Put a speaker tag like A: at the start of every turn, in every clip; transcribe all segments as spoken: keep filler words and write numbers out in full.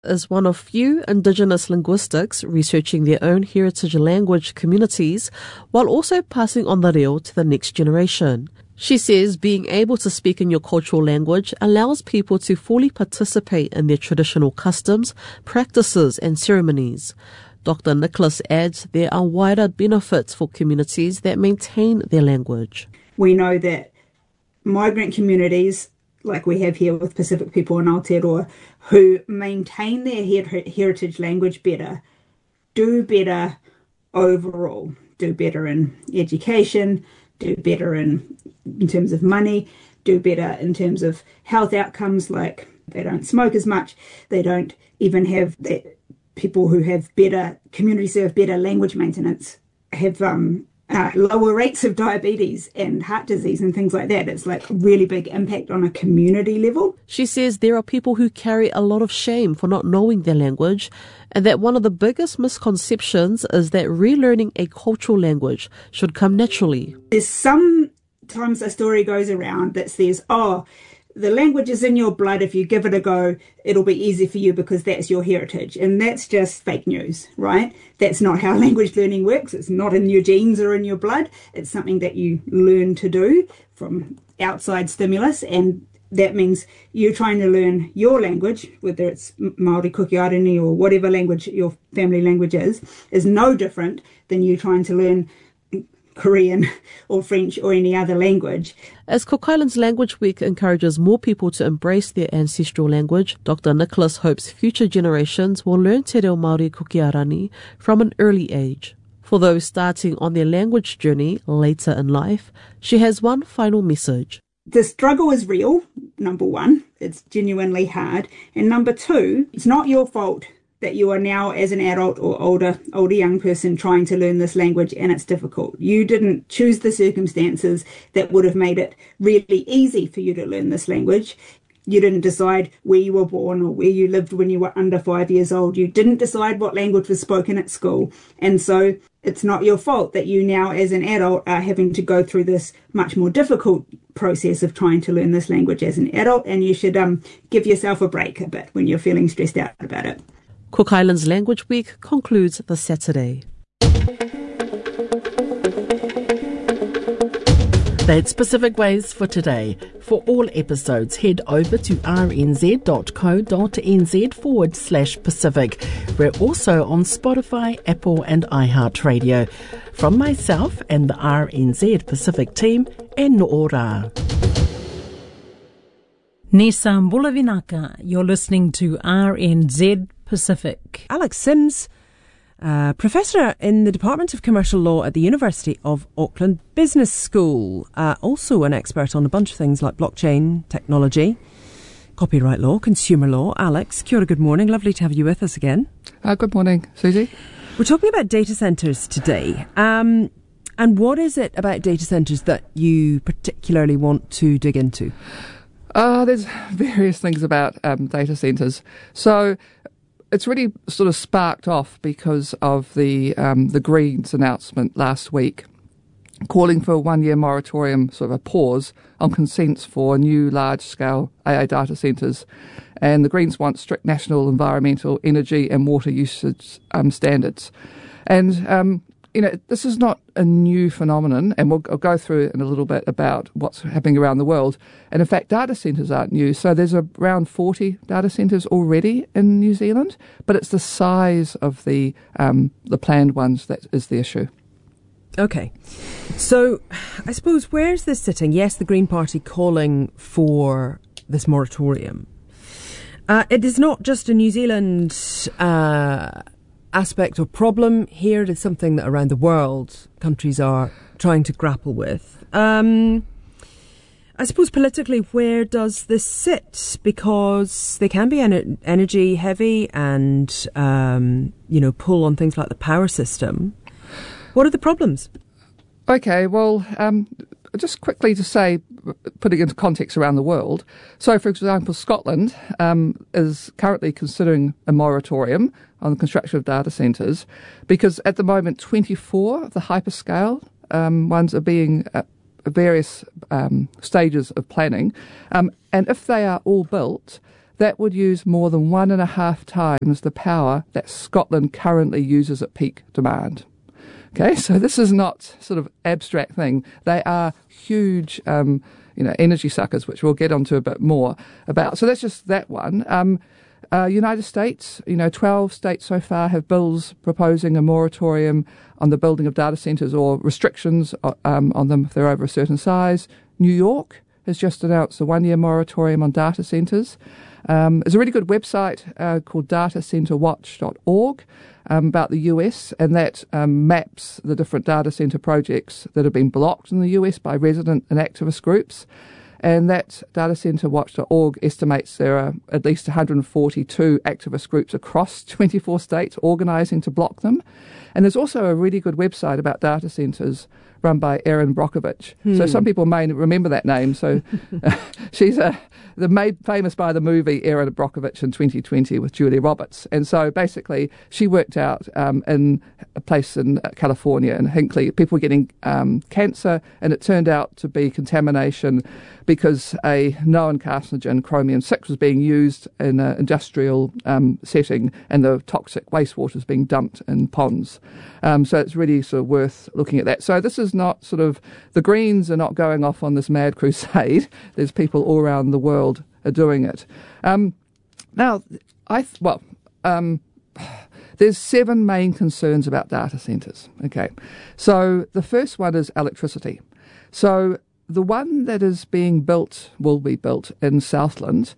A: is one of few Indigenous linguistics researching their own heritage language communities while also passing on the reo to the next generation. She says being able to speak in your cultural language allows people to fully participate in their traditional customs, practices and ceremonies. Doctor Nicholas adds there are wider benefits for communities that maintain their language.
B: We know that migrant communities, like we have here with Pacific people in Aotearoa, who maintain their her- heritage language better, do better overall, do better in education, do better in in terms of money, do better in terms of health outcomes, like they don't smoke as much, they don't even have that. People who have better, communities who have better language maintenance have um, uh, lower rates of diabetes and heart disease and things like that. It's like a really big impact on a community level.
A: She says there are people who carry a lot of shame for not knowing their language, and that one of the biggest misconceptions is that relearning a cultural language should come naturally.
B: There's sometimes a story goes around that says, oh, the language is in your blood. If you give it a go, it'll be easy for you because that's your heritage. And that's just fake news, right? That's not how language learning works. It's not in your genes or in your blood. It's something that you learn to do from outside stimulus. And that means you're trying to learn your language, whether it's Māori Kuki-Arangi or whatever language your family language is, is no different than you trying to learn Korean or French or any other language.
A: As Cook Islands Language Week encourages more people to embrace their ancestral language, Doctor Nicholas hopes future generations will learn Te Reo Māori Kuki-Arangi from an early age. For those starting on their language journey later in life, she has one final message.
B: The struggle is real, number one. It's genuinely hard. And number two, it's not your fault that you are now, as an adult or older, older young person, trying to learn this language and it's difficult. You didn't choose the circumstances that would have made it really easy for you to learn this language. You didn't decide where you were born or where you lived when you were under five years old. You didn't decide what language was spoken at school. And so it's not your fault that you now, as an adult, are having to go through this much more difficult process of trying to learn this language as an adult. And you should um, give yourself a break a bit when you're feeling stressed out about it.
A: Cook Islands Language Week concludes this Saturday.
C: That's Pacific Waves for today. For all episodes, head over to rnz.co.nz forward slash Pacific. We're also on Spotify, Apple and iHeartRadio. From myself and the R N Z Pacific team, e no'ora.
D: Nisa Mbulavinaka, you're listening to R N Z Pacific.
E: Alex Sims, uh, Professor in the Department of Commercial Law at the University of Auckland Business School. Uh, also an expert on a bunch of things like blockchain, technology, copyright law, consumer law. Alex, kia ora, good morning. Lovely to have you with us again.
F: Uh, good morning, Susie.
E: We're talking about data centres today. Um, and what is it about data centres that you particularly want to dig into?
F: Uh, there's various things about um, data centres. So it's really sort of sparked off because of the um, the Greens announcement last week, calling for a one-year moratorium, sort of a pause on consents for new large-scale A I data centres. And the Greens want strict national environmental, energy and water usage um, standards. And um, you know, this is not a new phenomenon, and we'll I'll go through in a little bit about what's happening around the world. And in fact, data centres aren't new. So there's around forty data centres already in New Zealand, but it's the size of the um, the planned ones that is the issue.
E: Okay. So I suppose where's this sitting? Yes, the Green Party calling for this moratorium. Uh, it is not just a New Zealand uh aspect or problem here. It is something that around the world countries are trying to grapple with. Um, I suppose politically, where does this sit? Because they can be ener- energy heavy and, um, you know, pull on things like the power system. What are the problems?
F: Okay, well, um, just quickly to say, putting into context around the world. So, for example, Scotland um, is currently considering a moratorium on the construction of data centres because at the moment twenty-four of the hyperscale um, ones are being at various um, stages of planning. Um, and if they are all built, that would use more than one and a half times the power that Scotland currently uses at peak demand. Okay, so this is not sort of abstract thing. They are huge, um, you know, energy suckers, which we'll get onto a bit more about. So that's just that one. Um, uh, United States, you know, twelve states so far have bills proposing a moratorium on the building of data centres or restrictions um, on them if they're over a certain size. New York has just announced a one-year moratorium on data centres. Um, there's a really good website uh, called data center watch dot org um, about the U S, and that um, maps the different data centre projects that have been blocked in the U S by resident and activist groups. And that data center watch dot org estimates there are at least one hundred forty-two activist groups across twenty-four states organising to block them. And there's also a really good website about data centres run by Erin Brockovich. Hmm. So some people may remember that name. So uh, she's a, the made famous by the movie Erin Brockovich in twenty twenty with Julia Roberts. And so basically she worked out um, in a place in California, in Hinckley, people were getting um, cancer, and it turned out to be contamination because a known carcinogen, chromium six, was being used in an industrial um, setting, and the toxic wastewater is being dumped in ponds. Um, so it's really sort of worth looking at that. So this is not sort of, the Greens are not going off on this mad crusade. There's people all around the world are doing it. Um, now, I th- well, um, there's seven main concerns about data centres. Okay, so the first one is electricity. So the one that is being built, will be built in Southland,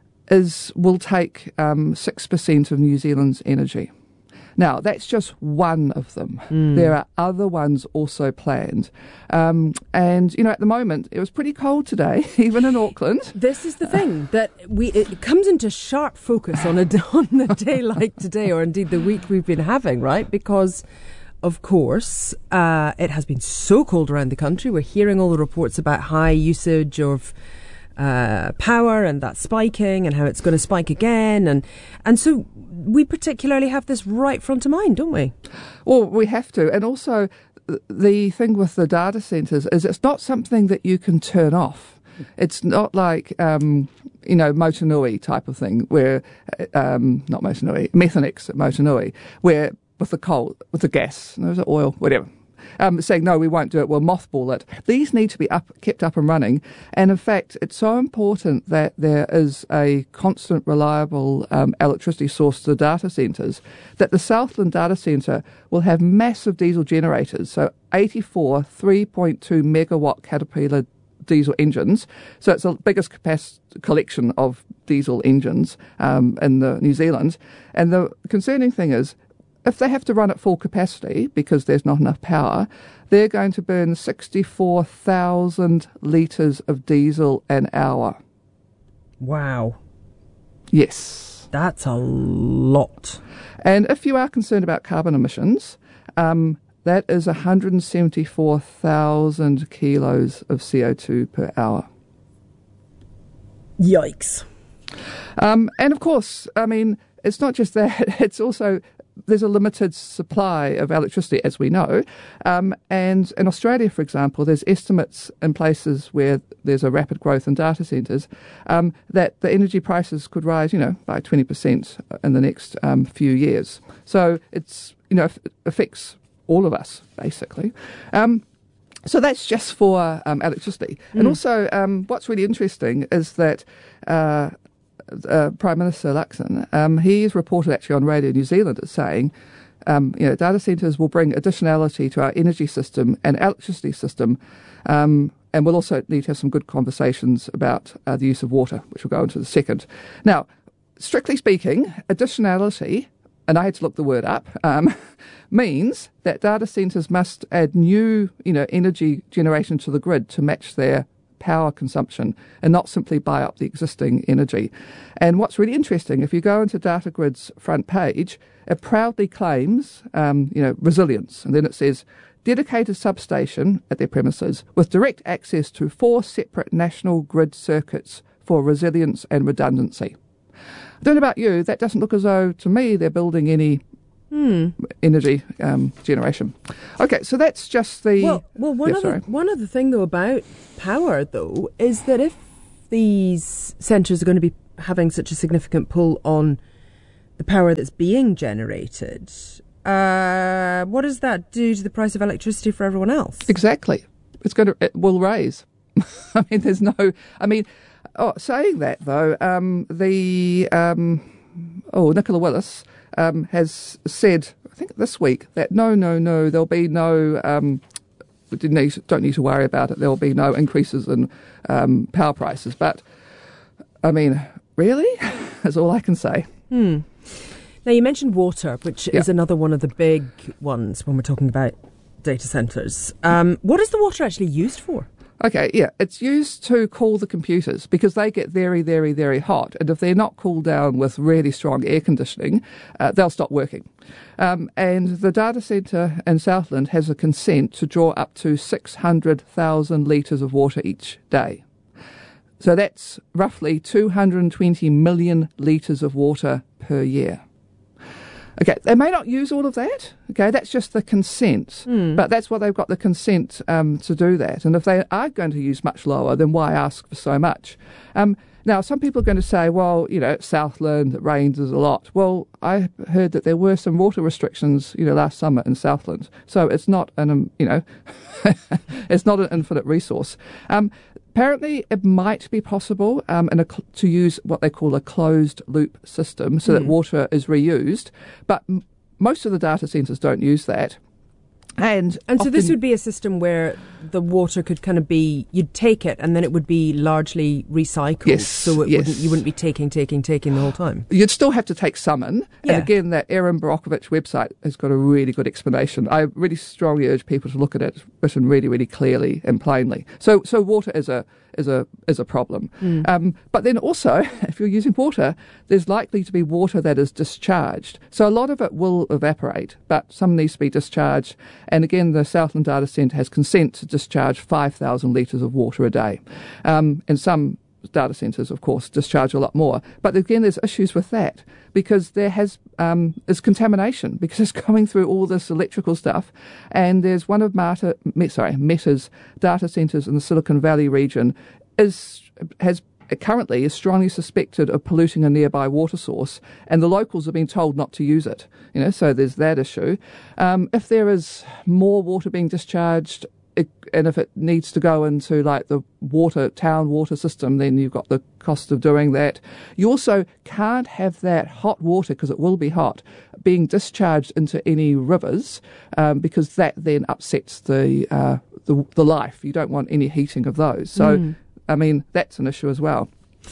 F: is will take um, six percent of New Zealand's energy. Now, that's just one of them. Mm. There are other ones also planned. Um, and, you know, at the moment, it was pretty cold today, even in Auckland.
E: This is the thing, that we it comes into sharp focus on a, on a day like today, or indeed the week we've been having, right? Because, of course, uh, it has been so cold around the country. We're hearing all the reports about high usage of uh, power and that spiking and how it's going to spike again. And, and so we particularly have this right front of mind, don't we?
F: Well, we have to. And also, the thing with the data centres is it's not something that you can turn off. It's not like, um, you know, Motunui type of thing, where, um, not Motunui, Methanex at Motunui, where with the coal, with the gas, there's oil, whatever, um, saying, no, we won't do it, we'll mothball it. These need to be up, kept up and running. And in fact, it's so important that there is a constant, reliable um, electricity source to the data centres that the Southland data centre will have massive diesel generators. So eighty-four three point two megawatt Caterpillar diesel engines. So it's the biggest capacity collection of diesel engines um, in the New Zealand. And the concerning thing is, if they have to run at full capacity because there's not enough power, they're going to burn sixty-four thousand litres of diesel an hour.
E: Wow.
F: Yes.
E: That's a lot.
F: And if you are concerned about carbon emissions, um, that is one hundred seventy-four thousand kilos of C O two per hour.
E: Yikes.
F: Um, and of course, I mean, it's not just that, it's also, there's a limited supply of electricity, as we know. Um, and in Australia, for example, there's estimates in places where there's a rapid growth in data centres um, that the energy prices could rise, you know, by twenty percent in the next um, few years. So it's, you know, it affects all of us, basically. Um, so that's just for um, electricity. Mm. And also, um, what's really interesting is that uh, Uh, Prime Minister Luxon, um, he's reported actually on Radio New Zealand as saying, um, you know, data centres will bring additionality to our energy system and electricity system, um, and we'll also need to have some good conversations about uh, the use of water, which we'll go into in a second. Now, strictly speaking, additionality, and I had to look the word up, um, means that data centres must add new, you know, energy generation to the grid to match their power consumption and not simply buy up the existing energy. And what's really interesting, if you go into DataGrid's front page, it proudly claims, um, you know, resilience. And then it says, dedicated substation at their premises with direct access to four separate national grid circuits for resilience and redundancy. I don't know about you, that doesn't look as though, to me, they're building any Hmm. energy um, generation. Okay, so that's just the...
E: Well, well one,
F: yeah,
E: other, one other thing, though, about power, though, is that if these centres are going to be having such a significant pull on the power that's being generated, uh, what does that do to the price of electricity for everyone else?
F: Exactly. It's going to, it will raise. I mean, there's no, I mean, oh, saying that though, um, the, um, oh, Nicola Willis um, has said, I think this week, that no, no, no, there'll be no, um, we didn't need, don't need to worry about it, there'll be no increases in um, power prices. But, I mean, really? That's all I can say.
E: Hmm. Now, you mentioned water, which
F: yeah.
E: is another one of the big ones when we're talking about data centres. Um, what is the water actually used for?
F: Okay, yeah, it's used to cool the computers because they get very, very, very hot. And if they're not cooled down with really strong air conditioning, uh, they'll stop working. Um, and the data centre in Southland has a consent to draw up to six hundred thousand litres of water each day. So that's roughly two hundred twenty million litres of water per year. Okay, they may not use all of that. Okay, that's just the consent. Mm. But that's what they've got the consent um, to do that. And if they are going to use much lower, then why ask for so much? Um, now, some people are going to say, well, you know, Southland, it rains a lot. Well, I heard that there were some water restrictions, you know, last summer in Southland. So it's not an, um, you know, it's not an infinite resource. Um, Apparently, it might be possible um, in a cl- to use what they call a closed-loop system so mm. that water is reused, but m- most of the data centres don't use that. And
E: and so this would be a system where the water could kind of be, you'd take it and then it would be largely recycled.
F: Yes,
E: so it
F: yes.
E: wouldn't, you wouldn't be taking, taking, taking the whole time.
F: You'd still have to take some in.
E: Yeah.
F: And again, that Erin Borokovich website has got a really good explanation. I really strongly urge people to look at it, written really, really clearly and plainly. So so water is a is a is a problem. Mm. Um, but then also, if you're using water, there's likely to be water that is discharged. So a lot of it will evaporate, but some needs to be discharged. And again, the Southland Data Centre has consent to discharge five thousand litres of water a day. Um, and some data centres, of course, discharge a lot more. But again, there's issues with that because there has um, is contamination because it's going through all this electrical stuff. And there's one of Meta, sorry, Meta's data centres in the Silicon Valley region is has currently is strongly suspected of polluting a nearby water source, and the locals have been told not to use it. You know, so there's that issue. Um, if there is more water being discharged, It, and if it needs to go into like the water town water system, then you've got the cost of doing that. You also can't have that hot water, because it will be hot, being discharged into any rivers, um, because that then upsets the, uh, the the life. You don't want any heating of those. So, mm. I mean, that's an issue as well.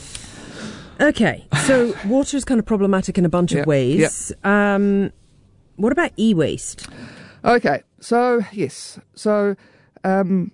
E: Okay, so water is kind of problematic in a bunch
F: yep.
E: of ways.
F: Yep.
E: Um, what about e-waste?
F: Okay, so yes, so. Um,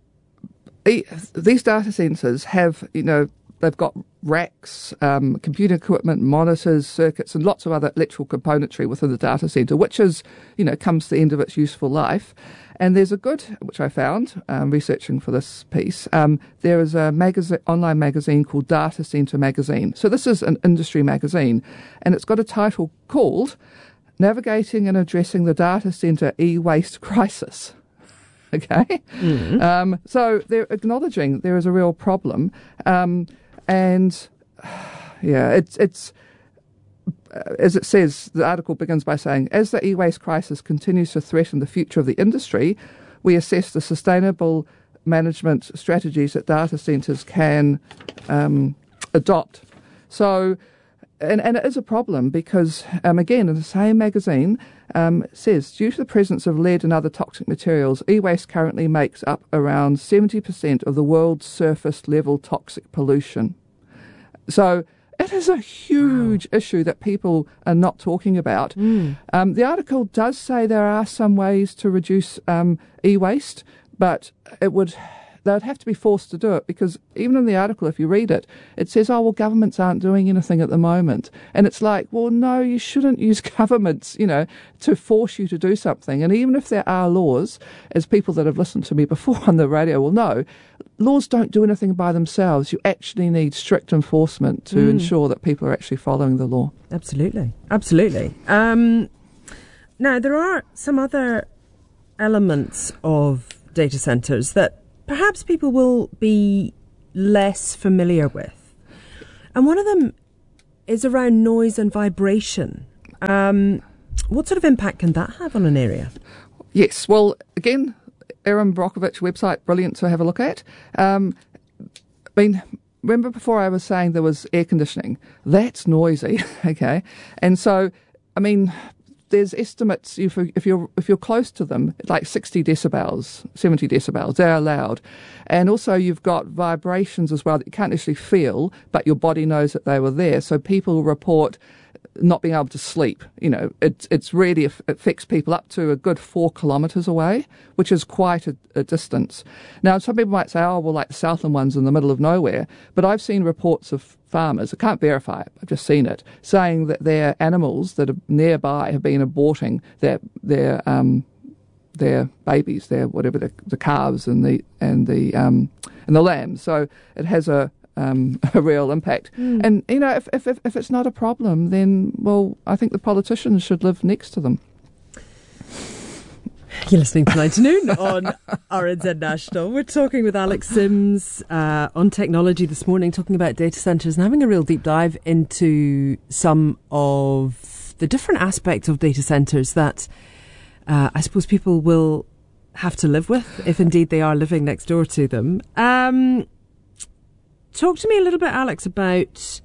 F: e- these data centres have, you know, they've got racks, um, computer equipment, monitors, circuits, and lots of other electrical componentry within the data centre, which is, you know, comes to the end of its useful life. And there's a good, which I found um, researching for this piece, um, there is a magazine, online magazine called Data Centre Magazine. So this is an industry magazine, and it's got a title called Navigating and Addressing the Data Centre E-Waste Crisis. Okay, mm-hmm. um, so they're acknowledging there is a real problem, um, and yeah, it's it's uh, as it says. The article begins by saying, as the e-waste crisis continues to threaten the future of the industry, we assess the sustainable management strategies that data centres can um, adopt. So. And, and it is a problem because, um, again, in the same magazine, um, it says, due to the presence of lead and other toxic materials, e-waste currently makes up around seventy percent of the world's surface level toxic pollution. So it is a huge wow. issue that people are not talking about. Mm. Um, the article does say there are some ways to reduce um, e-waste, but it would... they'd have to be forced to do it, because even in the article, if you read it, it says, oh, well, governments aren't doing anything at the moment. And it's like, well, no, you shouldn't use governments, you know, to force you to do something. And even if there are laws, as people that have listened to me before on the radio will know, laws don't do anything by themselves. You actually need strict enforcement to mm. ensure that people are actually following the law.
E: Absolutely. Absolutely. Um, now, there are some other elements of data centres that perhaps people will be less familiar with. And one of them is around noise and vibration. Um, what sort of impact can that have on an area?
F: Yes, well, again, Erin Brockovich website, brilliant to have a look at. Um, I mean, remember before I was saying there was air conditioning? That's noisy, okay? And so, I mean, there's estimates if if you're if you're close to them, like sixty decibels, seventy decibels, they're allowed. And also you've got vibrations as well that you can't actually feel, but your body knows that they were there. So people report not being able to sleep. You know, it, it's really, it affects people up to a good four kilometres away, which is quite a, a distance. Now, some people might say, oh, well, like the Southland one's in the middle of nowhere. But I've seen reports of farmers, I can't verify it, I've just seen it, saying that their animals that are nearby have been aborting their their um, their babies, their whatever, the, the calves and the and the um, and the lambs. So it has a Um, a real impact. Mm. And, you know, if, if if it's not a problem, then, well, I think the politicians should live next to them.
E: You're listening to nine to Noon on R N Z National. We're talking with Alex Sims uh, on technology this morning, talking about data centres and having a real deep dive into some of the different aspects of data centres that uh, I suppose people will have to live with, if indeed they are living next door to them. Um... Talk to me a little bit, Alex, about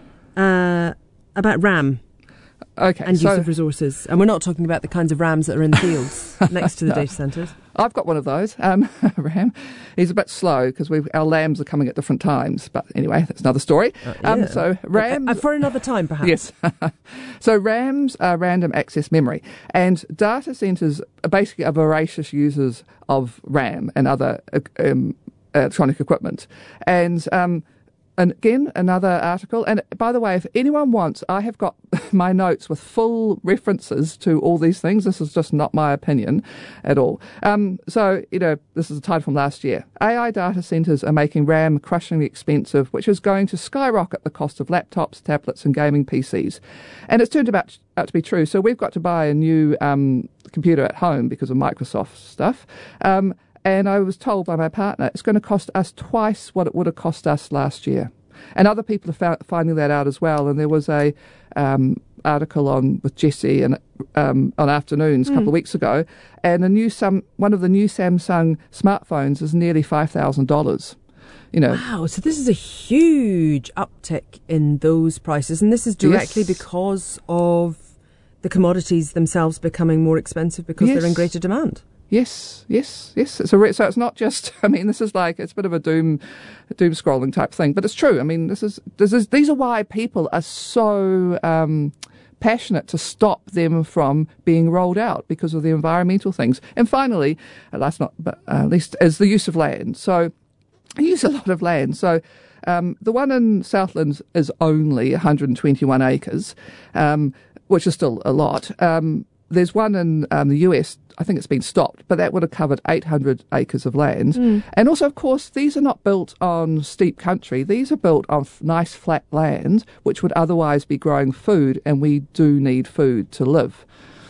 E: uh, about RAM
F: okay,
E: and
F: so
E: use of resources. And we're not talking about the kinds of RAMs that are in the fields next to the
F: no.
E: data centres.
F: I've got one of those, um, RAM. He's a bit slow because our lambs are coming at different times. But anyway, that's another story. Uh, yeah. um, so RAMs...
E: Uh, for another time, perhaps.
F: Yes. So RAMs are random access memory. And data centres are basically are voracious users of RAM and other um, electronic equipment. And um, and again, another article. And by the way, if anyone wants, I have got my notes with full references to all these things. This is just not my opinion at all. Um, so, you know, this is a title from last year. A I data centres are making RAM crushingly expensive, which is going to skyrocket the cost of laptops, tablets and gaming P Cs. And it's turned about out to be true. So we've got to buy a new um, computer at home because of Microsoft stuff. Um, And I was told by my partner it's going to cost us twice what it would have cost us last year. And other people are found, finding that out as well. And there was a um, article on with Jesse and um, on Afternoons a couple mm. of weeks ago. And a new some one of the new Samsung smartphones is nearly five thousand dollars. You know.
E: Wow! So this is a huge uptick in those prices, and this is directly
F: yes.
E: because of the commodities themselves becoming more expensive because
F: yes.
E: they're in greater demand.
F: Yes, yes, yes. It's a re- so it's not just. I mean, this is like it's a bit of a doom, doom scrolling type thing, but it's true. I mean, this is this is these are why people are so um, passionate to stop them from being rolled out because of the environmental things. And finally, uh, last not but uh, least, is the use of land. So, I use a lot of land. So. Um, the one in Southlands is only one hundred twenty-one acres, um, which is still a lot. Um, there's one in um, the U S, I think it's been stopped, but that would have covered eight hundred acres of land. Mm. And also, of course, these are not built on steep country. These are built on f- nice flat land, which would otherwise be growing food, and we do need food to live.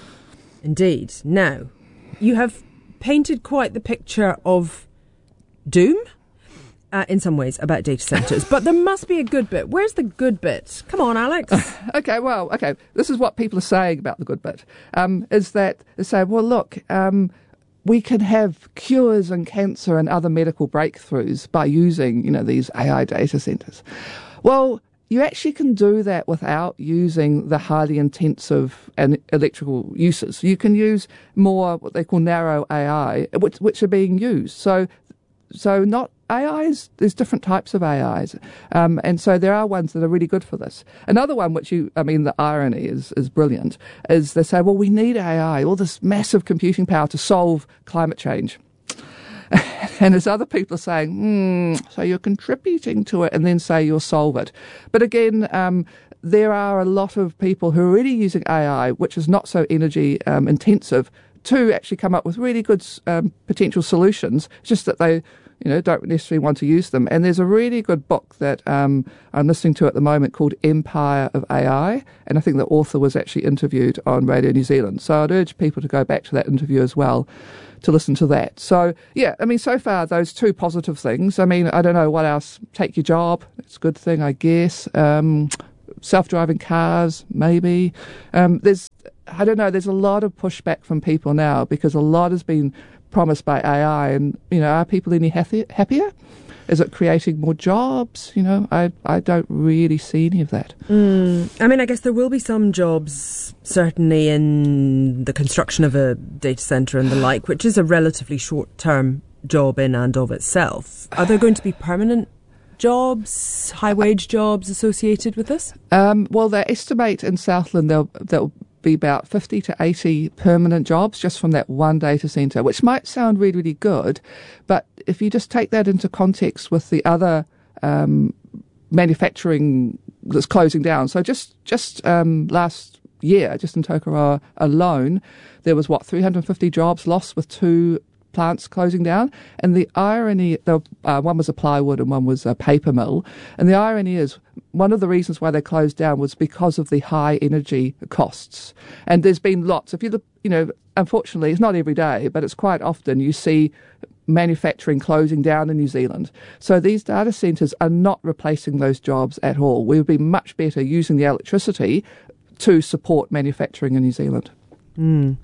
E: Indeed. Now, you have painted quite the picture of doom. Uh, in some ways, about data centres. But there must be a good bit. Where's the good bit? Come on, Alex.
F: okay, well, okay. This is what people are saying about the good bit, um, is that they say, well, look, um, we can have cures in cancer and other medical breakthroughs by using, you know, these A I data centres. Well, you actually can do that without using the highly intensive and electrical uses. You can use more what they call narrow A I, which, which are being used. So, so not A Is, there's different types of A Is. Um, and so there are ones that are really good for this. Another one, which you, I mean, the irony is, is brilliant, is they say, well, we need A I, all this massive computing power to solve climate change. And as other people are saying, hmm, so you're contributing to it and then say you'll solve it. But again, um, there are a lot of people who are already using A I, which is not so energy um, intensive, to actually come up with really good um, potential solutions, just that they, you know, don't necessarily want to use them. And there's a really good book that um, I'm listening to at the moment called Empire of A I, and I think the author was actually interviewed on Radio New Zealand. So I'd urge people to go back to that interview as well to listen to that. So, yeah, I mean, so far, those two positive things. I mean, I don't know what else. Take your job. It's a good thing, I guess. Um, self-driving cars, maybe. Um, there's, I don't know, there's a lot of pushback from people now because a lot has been promised by A I, and, you know, are people any happy, happier? Is it creating more jobs? You know, I, I don't really see any of that.
E: Mm. I mean, I guess there will be some jobs, certainly in the construction of a data centre and the like, which is a relatively short-term job in and of itself. Are there going to be permanent jobs, high-wage jobs associated with this?
F: Um, well, they estimate in Southland there'll, there'll be about fifty to eighty permanent jobs just from that one data centre, which might sound really, really good, but if you just take that into context with the other um, manufacturing that's closing down. So just, just um, last year, just in Tokoroa alone, there was, what, three hundred fifty jobs lost with two plants closing down. And the irony, the, uh, one was a plywood and one was a paper mill. And the irony is, one of the reasons why they closed down was because of the high energy costs. And there's been lots. If you look, you know, unfortunately, it's not every day, but it's quite often you see manufacturing closing down in New Zealand. So these data centres are not replacing those jobs at all. We would be much better using the electricity to support manufacturing in New Zealand.
E: Mm.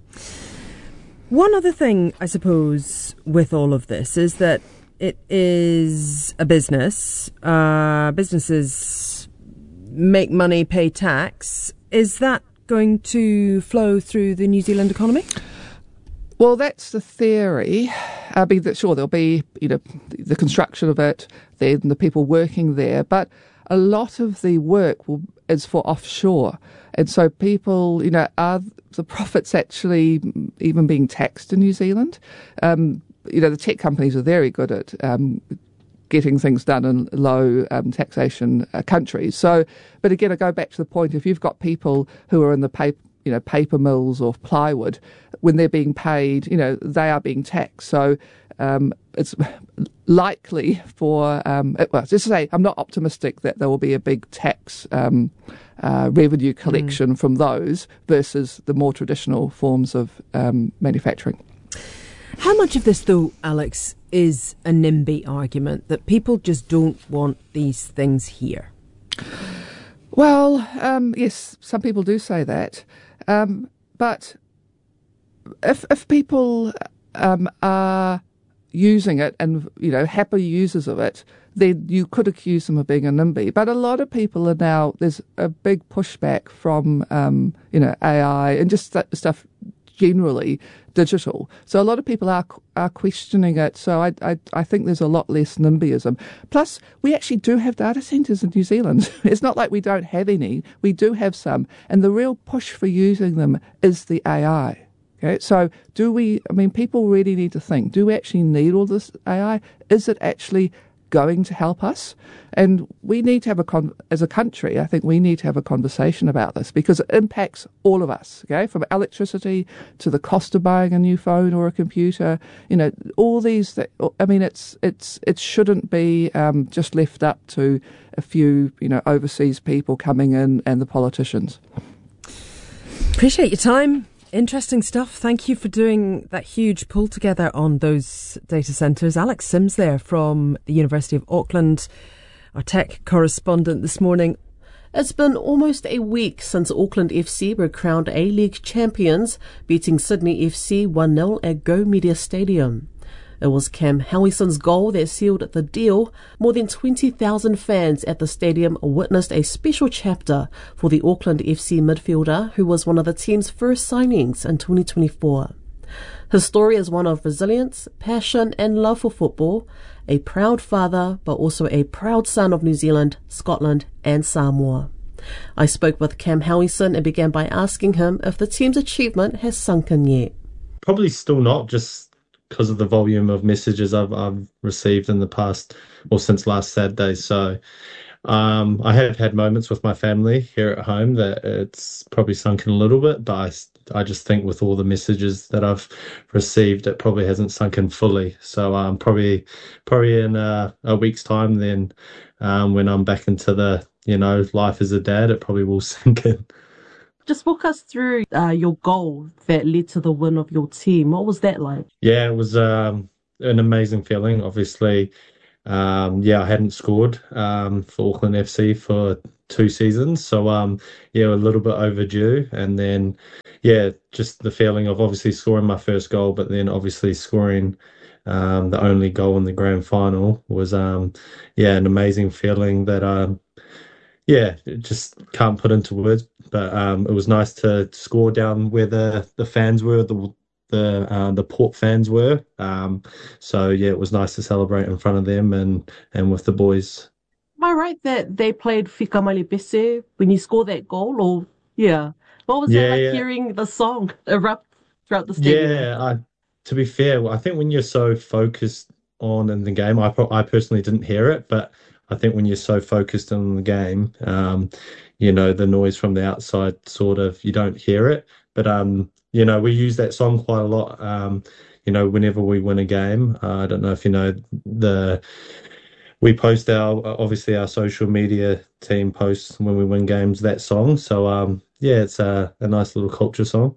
E: One other thing, I suppose, with all of this is that it is a business. Uh, businesses make money, pay tax. Is that going to flow through the New Zealand economy?
F: Well, that's the theory. I mean, that sure, there'll be, you know, the construction of it, then the people working there, but a lot of the work will, is for offshore. And so people, you know, are the profits actually even being taxed in New Zealand? Um, you know, the tech companies are very good at um, getting things done in low um, taxation uh, countries. So, but again, I go back to the point, if you've got people who are in the paper, you know, paper mills or plywood, when they're being paid, you know, they are being taxed. So um, it's likely for, um, it, well, just to say, I'm not optimistic that there will be a big tax um, uh, revenue collection mm. from those versus the more traditional forms of um, manufacturing.
E: How much of this, though, Alex, is a NIMBY argument, that people just don't want these things here?
F: Well, um, yes, some people do say that. Um, but if if people um, are using it and, you know, happy users of it, then you could accuse them of being a NIMBY. But a lot of people are now, there's a big pushback from, um, you know, A I and just st- stuff generally digital. So a lot of people are are questioning it. So I I, I think there's a lot less NIMBYism. Plus, we actually do have data centres in New Zealand. It's not like we don't have any. We do have some. And the real push for using them is the A I. Okay, so do we, I mean, people really need to think, do we actually need all this A I? Is it actually going to help us? And we need to have a, con- as a country, I think we need to have a conversation about this because it impacts all of us, okay, from electricity to the cost of buying a new phone or a computer, you know, all these, th- I mean, it's, it's, it shouldn't be um, just left up to a few, you know, overseas people coming in and the politicians.
E: Appreciate your time. Interesting stuff. Thank you for doing that huge pull together on those data centres. Alex Sims there from the University of Auckland, our tech correspondent this morning.
A: It's been almost a week since Auckland F C were crowned A-League champions, beating Sydney F C one nil at Go Media Stadium. It was Cam Howison's goal that sealed the deal. More than twenty thousand fans at the stadium witnessed a special chapter for the Auckland F C midfielder, who was one of the team's first signings in twenty twenty-four. His story is one of resilience, passion and love for football, a proud father, but also a proud son of New Zealand, Scotland and Samoa. I spoke with Cam Howison and began by asking him if the team's achievement has sunk in yet.
G: Probably still not, just because of the volume of messages I've, I've received in the past, or since last Saturday. So um, I have had moments with my family here at home that it's probably sunken a little bit, but I, I just think with all the messages that I've received, it probably hasn't sunken fully. So um, probably probably in a, a week's time then, um, when I'm back into the, you know, life as a dad, it probably will sink in.
A: Just walk us through uh, your goal that led to the win of your team. What was that like?
G: Yeah, it was um, an amazing feeling. Obviously, um, yeah, I hadn't scored um, for Auckland F C for two seasons. So, um, yeah, a little bit overdue. And then, yeah, just the feeling of obviously scoring my first goal, but then obviously scoring um, the only goal in the grand final was, um, yeah, an amazing feeling that, um, yeah, it just can't put into words. But um, it was nice to score down where the, the fans were, the the uh, the Port fans were. Um, so yeah, it was nice to celebrate in front of them and and with the boys.
A: Am I right that they played Fika Malipese when you scored that goal? Or yeah, what was that
G: Yeah,
A: like
G: yeah,
A: hearing the song erupt throughout the stadium?
G: yeah. I, to be fair, I think when you're so focused on in the game, I pro- I personally didn't hear it, but I think when you're so focused on the game, um, you know, the noise from the outside sort of you don't hear it. But um, you know, we use that song quite a lot. Um, you know, whenever we win a game, uh, I don't know if you know the we post our obviously our social media team posts when we win games that song. So um, yeah, it's a, a nice little culture song.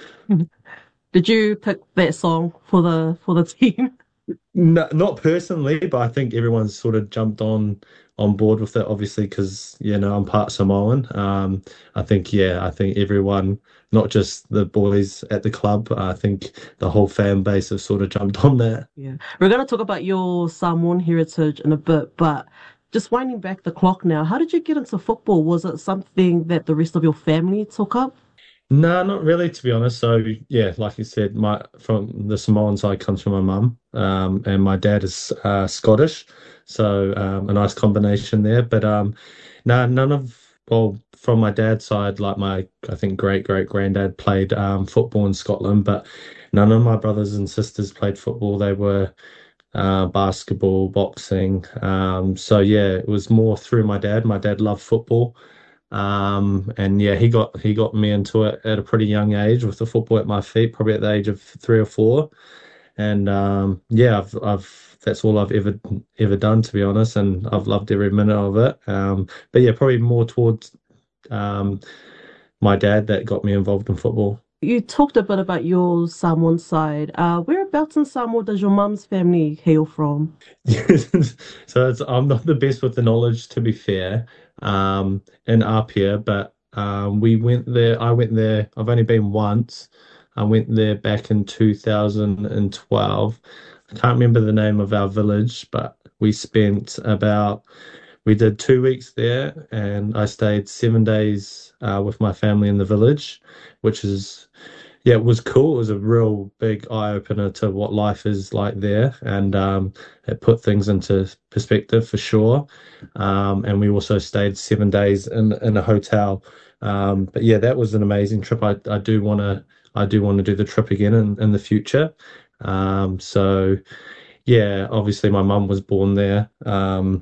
A: Did you pick that song for the for the team?
G: No, not personally, but I think everyone's sort of jumped on on board with it, obviously, because you know I'm part Samoan. Um, I think yeah, I think everyone, not just the boys at the club, I think the whole fan base have sort of jumped on that.
A: Yeah, we're going to talk about your Samoan heritage in a bit, but just winding back the clock now, how did you get into football? Was it something that the rest of your family took up?
G: No, not really, to be honest. So yeah, like you said, my from the Samoan side comes from my mum, um, and my dad is uh, Scottish, so um, a nice combination there. But um, no, none of well, from my dad's side, like my I think great great granddad played um, football in Scotland, but none of my brothers and sisters played football. They were uh, basketball, boxing. Um, so yeah, it was more through my dad. My dad loved football. Um, and yeah, he got he got me into it at a pretty young age with the football at my feet, probably at the age of three or four. And um, yeah, I've I've that's all I've ever ever done, to be honest, and I've loved every minute of it. Um, but yeah, probably more towards um, my dad that got me involved in football.
A: You talked a bit about your Samoan side. Uh, whereabouts in Samoa does your mum's family hail from?
G: So it's, I'm not the best with the knowledge, to be fair, um, in Apia, but um, we went there. I went there. I've only been once. I went there back in two thousand twelve. I can't remember the name of our village, but we spent about, we did two weeks there, and I stayed seven days uh, with my family in the village, which is yeah, it was cool. It was a real big eye opener to what life is like there, and um, it put things into perspective for sure. Um, and we also stayed seven days in in a hotel. Um, but yeah, that was an amazing trip. I I do want to I do want to do the trip again in in the future. Um, so yeah, obviously my mum was born there. Um,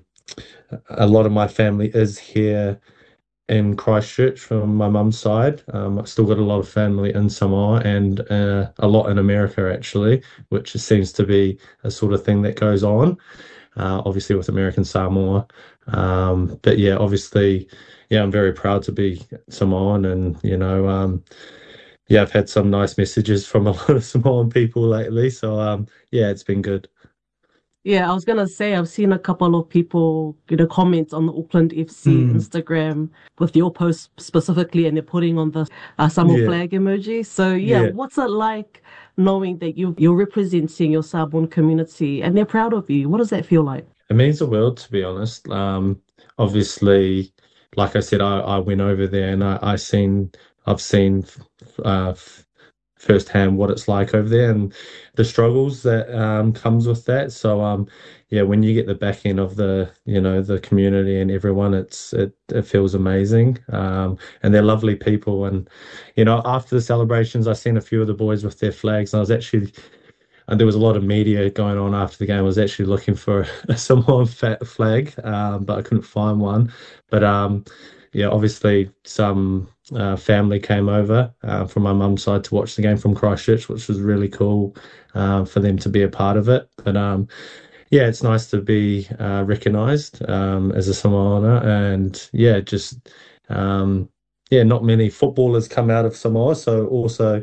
G: a lot of my family is here in Christchurch from my mum's side. Um, I've still got a lot of family in Samoa and uh, a lot in America, actually, which seems to be a sort of thing that goes on, uh, obviously with American Samoa. Um, but yeah, obviously, yeah, I'm very proud to be Samoan, and, you know, um, yeah, I've had some nice messages from a lot of Samoan people lately. So, um, yeah, it's been good.
A: Yeah, I was gonna say I've seen a couple of people, you know, comment on the Auckland F C
G: Mm.
A: Instagram with your post specifically, and they're putting on the uh, Samoa
G: Yeah.
A: flag emoji. So yeah,
G: Yeah.
A: what's it like knowing that you you're representing your Samoan community and they're proud of you? What does that feel like?
G: It means the world, to be honest. Um, obviously, like I said, I, I went over there and I, I seen, I've seen uh, f- firsthand what it's like over there and the struggles that um, comes with that. So, um, yeah, when you get the backing of the, you know, the community and everyone, it's it, it feels amazing. Um, and they're lovely people. And you know, after the celebrations, I seen a few of the boys with their flags, and I was actually and there was a lot of media going on after the game. I was actually looking for a Samoan fat flag, um, but I couldn't find one. But um, yeah, obviously some uh, family came over uh, from my mum's side to watch the game from Christchurch, which was really cool uh, for them to be a part of it. But um, yeah, it's nice to be uh, recognised um, as a Samoaner, and yeah, just um, yeah, not many footballers come out of Samoa, so also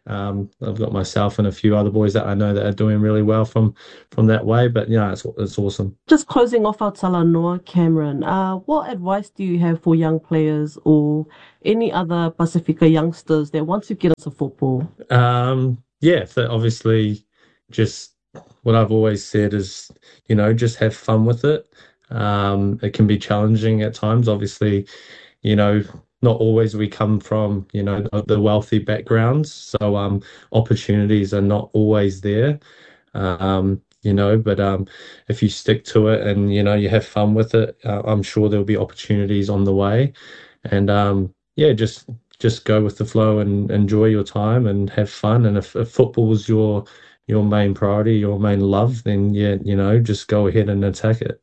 G: Um, I've got myself and a few other boys that I know that are doing really well from from that way. But yeah, it's it's awesome.
A: Just closing off our talanoa, Cameron, uh, what advice do you have for young players or any other Pacifica youngsters that want to get into football?
G: Um, yeah, so obviously just what I've always said is, you know, just have fun with it. Um, it can be challenging at times. Obviously, you know, not always we come from, you know, the wealthy backgrounds. So um, opportunities are not always there, um, you know, but um, if you stick to it and, you know, you have fun with it, uh, I'm sure there'll be opportunities on the way. And um, yeah, just just go with the flow and enjoy your time and have fun. And if, if football is your your main priority, your main love, then yeah, you know, just go ahead and attack it.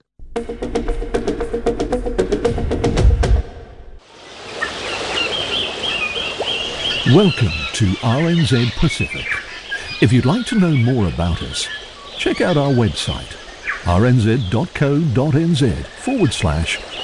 H: Welcome to R N Z Pacific. If you'd like to know more about us, check out our website, r n z dot co dot n z forward slash